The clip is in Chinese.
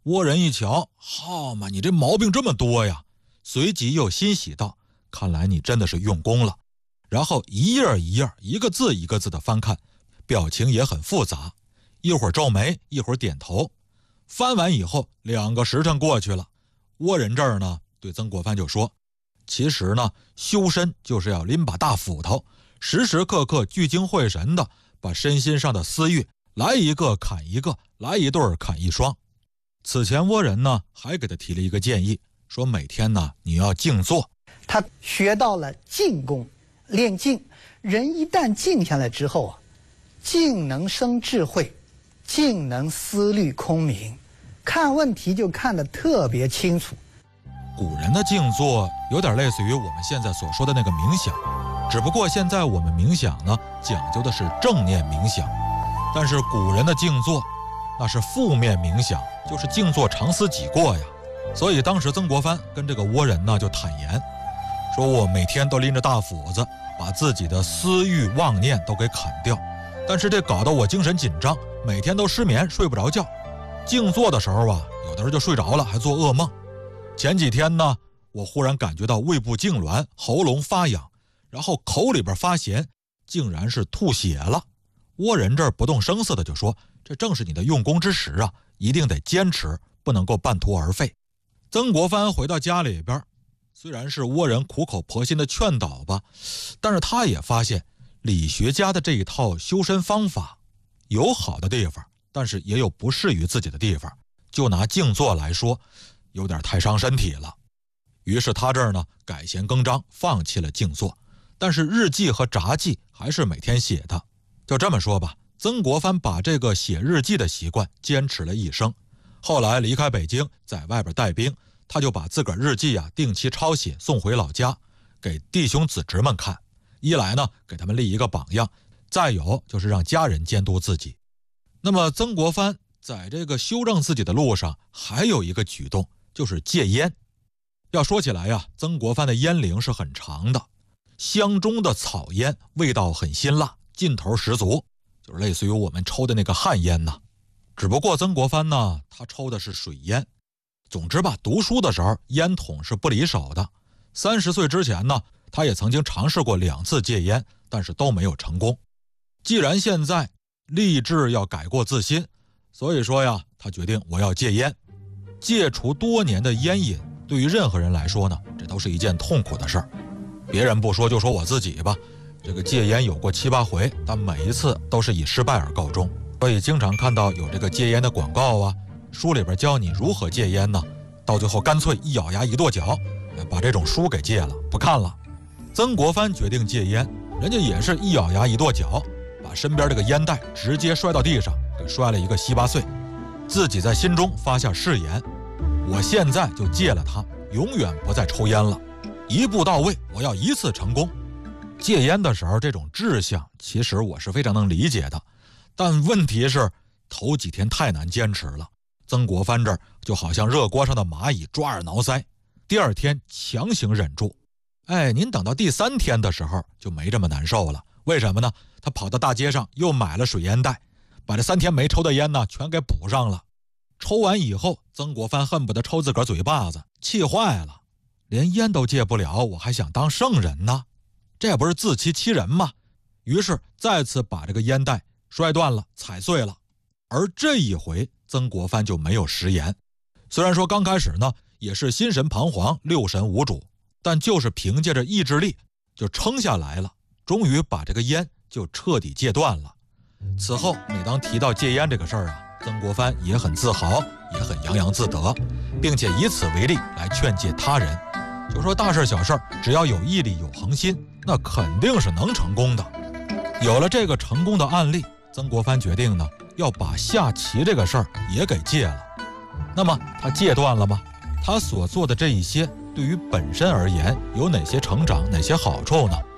倭人一瞧，好嘛，你这毛病这么多呀，随即又欣喜道：看来你真的是用功了。然后一页一页，一个字一个字的翻看，表情也很复杂，一会儿皱眉，一会儿点头。翻完以后，2个时辰过去了，倭人这儿呢，对曾国藩就说：其实呢，修身就是要拎把大斧头，时时刻刻聚精会神的把身心上的私欲来一个砍一个，来一对砍一双。此前倭人呢还给他提了一个建议，说每天呢你要静坐。 他学到了静功，练静。人一旦静下来之后啊，静能生智慧，静能思虑空明，看问题就看得特别清楚。 古人的静坐有点类似于我们现在所说的那个冥想，只不过现在我们冥想呢讲究的是正念冥想，但是古人的静坐那是负面冥想，就是静坐常思己过呀。所以当时曾国藩跟这个倭人呢就坦言说，我每天都拎着大斧子把自己的私欲妄念都给砍掉，但是这搞得我精神紧张，每天都失眠，睡不着觉。静坐的时候啊，有的时候就睡着了，还做噩梦。前几天呢，我忽然感觉到胃部痉挛，喉咙发痒，然后口里边发咸，竟然是吐血了。倭人这儿不动声色的就说，这正是你的用功之时啊，一定得坚持，不能够半途而废。曾国藩回到家里边，虽然是倭人苦口婆心的劝导吧，但是他也发现理学家的这一套修身方法有好的地方，但是也有不适于自己的地方。就拿静坐来说，有点太伤身体了。于是他这儿呢改弦更张，放弃了静坐，但是日记和札记还是每天写的。就这么说吧，曾国藩把这个写日记的习惯坚持了一生。后来离开北京，在外边带兵，他就把自个儿日记啊定期抄写送回老家，给弟兄子侄们看。一来呢给他们立一个榜样，再有就是让家人监督自己。那么曾国藩在这个修正自己的路上还有一个举动，就是戒烟。要说起来呀，曾国藩的烟龄是很长的，香中的草烟味道很辛辣，劲头十足，就是类似于我们抽的那个旱烟呢。只不过曾国藩呢，他抽的是水烟。总之吧，读书的时候烟筒是不离手的。30岁之前呢，他也曾经尝试过2次戒烟，但是都没有成功。既然现在立志要改过自新，所以说呀，他决定我要戒烟。戒除多年的烟瘾，对于任何人来说呢，这都是一件痛苦的事儿。别人不说就说我自己吧，这个戒烟有过7、8回，但每一次都是以失败而告终。所以经常看到有这个戒烟的广告啊，书里边教你如何戒烟呢，到最后干脆一咬牙一跺脚，把这种书给戒了，不看了。曾国藩决定戒烟，人家也是一咬牙一跺脚，把身边这个烟袋直接摔到地上，给摔了一个稀巴碎。自己在心中发下誓言，我现在就戒了它，永远不再抽烟了，一步到位，我要一次成功。戒烟的时候这种志向，其实我是非常能理解的，但问题是头几天太难坚持了。曾国藩这儿就好像热锅上的蚂蚁抓耳挠腮，第2天强行忍住。您等到第3天的时候就没这么难受了。为什么呢？他跑到大街上又买了水烟袋，把这3天没抽的烟呢全给补上了。抽完以后，曾国藩恨不得抽自个儿嘴巴子，气坏了。连烟都戒不了，我还想当圣人呢，这不是自欺欺人吗？于是再次把这个烟袋摔断了，踩碎了。而这一回曾国藩就没有食言，虽然说刚开始呢也是心神彷徨，六神无主，但就是凭借着意志力就撑下来了，终于把这个烟就彻底戒断了。此后每当提到戒烟这个事儿啊，曾国藩也很自豪，也很洋洋自得，并且以此为例来劝诫他人，就说大事小事只要有毅力有恒心，那肯定是能成功的。有了这个成功的案例，曾国藩决定呢要把下棋这个事儿也给戒了。那么他戒断了吗？他所做的这一些对于本身而言有哪些成长，哪些好处呢？